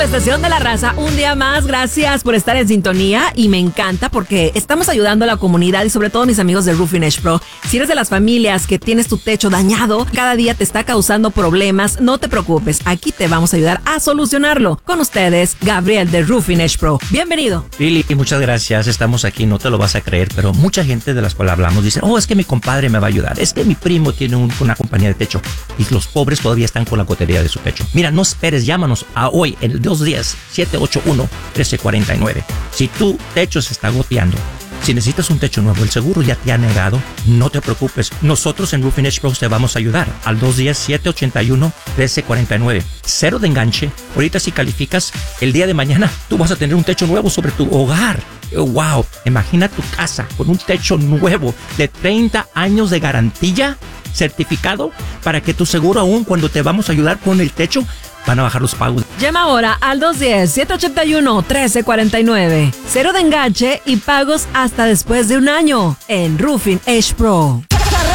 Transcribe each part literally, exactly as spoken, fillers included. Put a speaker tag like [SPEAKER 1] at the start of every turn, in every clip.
[SPEAKER 1] la estación de la raza, un día más. Gracias por estar en sintonía y me encanta porque estamos ayudando a la comunidad y sobre todo a mis amigos de Roofing Edge Pro. Si eres de las familias que tienes tu techo dañado, cada día te está causando problemas, no te preocupes, aquí te vamos a ayudar a solucionarlo. Con ustedes, Gabriel de Roofing Edge Pro. Bienvenido.
[SPEAKER 2] Lili, muchas gracias. Estamos aquí, no te lo vas a creer, pero mucha gente de las cuales hablamos dice, oh, es que mi compadre me va a ayudar, es que mi primo tiene un, una compañía de techo y los pobres todavía están con la gotería de su techo. Mira, no esperes, llámanos a hoy, en el dos uno cero, siete ocho uno, uno tres cuatro nueve. Si tu techo se está goteando, si necesitas un techo nuevo, el seguro ya te ha negado, no te preocupes. Nosotros en Roofing Edge Pro te vamos a ayudar al dos uno cero, siete ocho uno, uno tres cuatro nueve. Cero de enganche. Ahorita si calificas, el día de mañana tú vas a tener un techo nuevo sobre tu hogar. Wow, imagina tu casa con un techo nuevo de treinta años de garantía certificado para que tu seguro, aún cuando te vamos a ayudar con el techo, van a bajar los pagos.
[SPEAKER 1] Llama ahora al dos uno cero, siete ocho uno, uno tres cuatro nueve. Cero de enganche y pagos hasta después de un año en Roofing Edge Pro.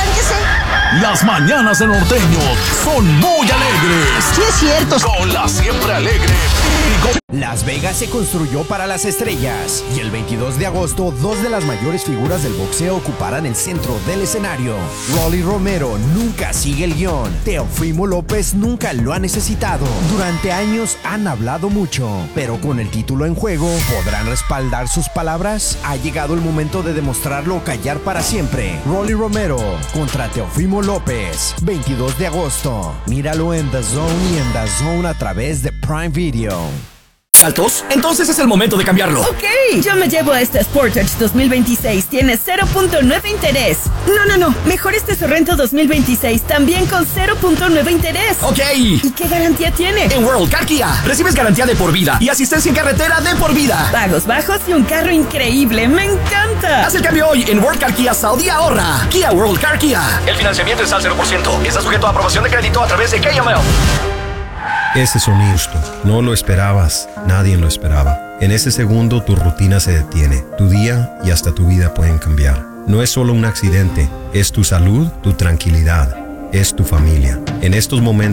[SPEAKER 3] Las mañanas de Norteño son muy alegres.
[SPEAKER 4] Sí, es cierto.
[SPEAKER 3] Con la siempre alegre.
[SPEAKER 5] Las Vegas se construyó para las estrellas y el veintidós de agosto dos de las mayores figuras del boxeo ocuparán el centro del escenario. Rolly Romero nunca sigue el guión. Teofimo López nunca lo ha necesitado. Durante años han hablado mucho, pero con el título en juego, ¿podrán respaldar sus palabras? Ha llegado el momento de demostrarlo o callar para siempre. Rolly Romero contra Teofimo López, veintidós de agosto. Míralo en The Zone y en The Zone a través de Prime Video.
[SPEAKER 6] ¿Altos? Entonces es el momento de cambiarlo.
[SPEAKER 7] Ok, yo me llevo este Sportage dos mil veintiséis. Tiene cero punto nueve interés. No, no, no. Mejor este Sorrento dos mil veintiséis. También con cero punto nueve interés.
[SPEAKER 6] Ok.
[SPEAKER 7] ¿Y qué garantía tiene?
[SPEAKER 6] En World Car Kia recibes garantía de por vida y asistencia en carretera de por vida.
[SPEAKER 7] Pagos bajos y un carro increíble. ¡Me encanta!
[SPEAKER 6] Haz el cambio hoy en World Car Kia Saudi y ahorra. Kia World Car Kia. El financiamiento es al cero por ciento. Está sujeto a aprobación de crédito a través de K M L.
[SPEAKER 8] Ese sonido, no lo esperabas, nadie lo esperaba. En ese segundo tu rutina se detiene, tu día y hasta tu vida pueden cambiar. No es solo un accidente, es tu salud, tu tranquilidad, es tu familia. En estos momentos